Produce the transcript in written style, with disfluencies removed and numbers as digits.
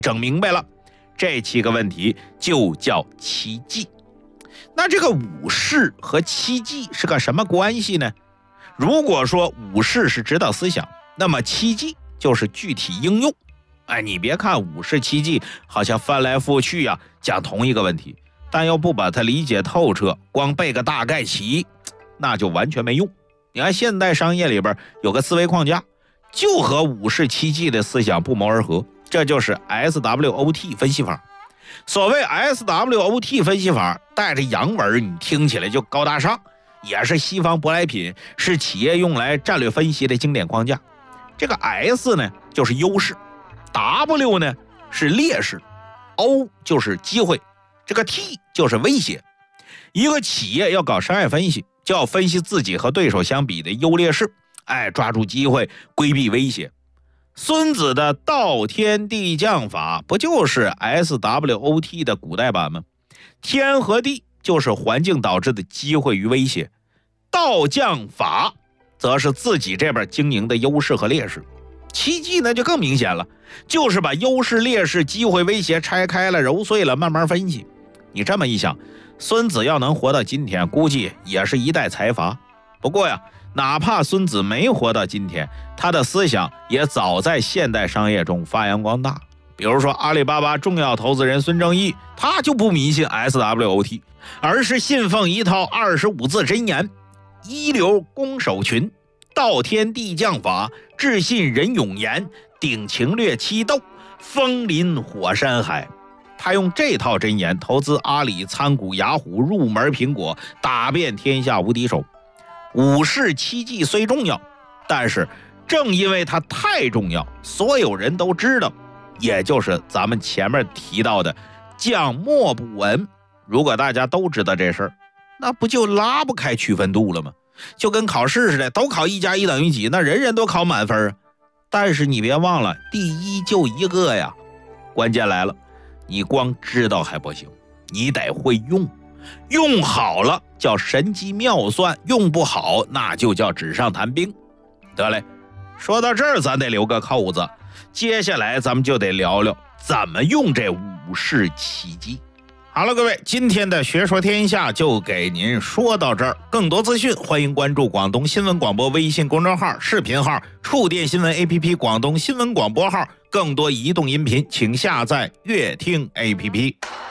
整明白了，这7个问题就叫奇迹。那这个武士和奇迹是个什么关系呢？如果说武士是指导思想，那么奇迹就是具体应用。你别看武士奇迹好像翻来覆去讲同一个问题，但要不把它理解透彻，光背个大概齐，那就完全没用。你看现代商业里边有个思维框架，就和武士奇迹的思想不谋而合，这就是 SWOT 分析法。所谓 SWOT 分析法带着洋文，你听起来就高大上，也是西方舶来品，是企业用来战略分析的经典框架。这个 S 呢就是优势， W 呢是劣势， O 就是机会，这个 T 就是威胁。一个企业要搞商业分析，就要分析自己和对手相比的优劣势，抓住机会，规避威胁。孙子的道天地将法不就是 SWOT 的古代版吗？天和地就是环境导致的机会与威胁，道将法则是自己这边经营的优势和劣势。奇迹呢就更明显了，就是把优势、劣势、机会、威胁拆开了、揉碎了，慢慢分析。你这么一想，孙子要能活到今天，估计也是一代财阀。不过哪怕孙子没活到今天，他的思想也早在现代商业中发扬光大。比如说阿里巴巴重要投资人孙正义，他就不迷信 SWOT， 而是信奉一套25字箴言：一流攻守群，道天地将法，智信人勇言，顶情略七斗，风林火山海。他用这套箴言投资阿里、参股雅虎，入门苹果，打遍天下无敌手。武士奇迹虽重要，但是正因为它太重要，所有人都知道，也就是咱们前面提到的将莫不闻。如果大家都知道这事儿，那不就拉不开区分度了吗？就跟考试似的，都考1加1等于几，那人人都考满分。但是你别忘了，第一就一个呀。关键来了，你光知道还不行，你得会用。用好了叫神机妙算，用不好那就叫纸上谈兵。得嘞，说到这儿咱得留个扣子，接下来咱们就得聊聊怎么用这武士奇迹。好了，各位，今天的学说天下就给您说到这儿。更多资讯欢迎关注广东新闻广播微信公众号、视频号、触电新闻 APP 广东新闻广播号。更多移动音频请下载乐听 APP。